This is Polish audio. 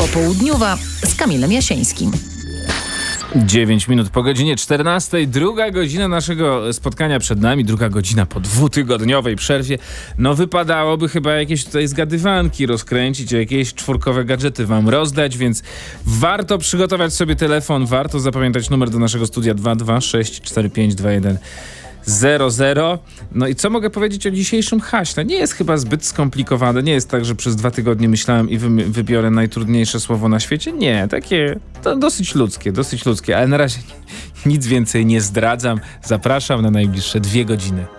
Popołudniowa z Kamilem Jasieńskim. 9 minut po godzinie 14. Druga godzina naszego spotkania przed nami. Druga godzina po 2-tygodniowej przerwie. No wypadałoby chyba jakieś tutaj zgadywanki rozkręcić, jakieś czwórkowe gadżety wam rozdać, więc warto przygotować sobie telefon, warto zapamiętać numer do naszego studia 226452100. No i co mogę powiedzieć o dzisiejszym haśle? Nie jest chyba zbyt skomplikowane. Nie jest tak, że przez 2 tygodnie myślałem i wybiorę najtrudniejsze słowo na świecie. Nie, takie to dosyć ludzkie, ale na razie nic więcej nie zdradzam. Zapraszam na najbliższe 2 godziny.